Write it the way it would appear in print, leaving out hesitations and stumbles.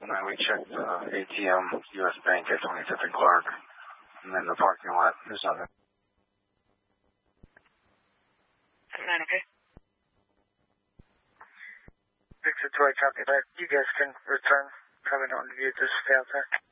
And we checked ATM, U.S. Bank at 25th and Clark. And then the parking lot, there's nothing. 9, okay. Victor 2, copy that. You guys can return. Probably don't need to stay out there.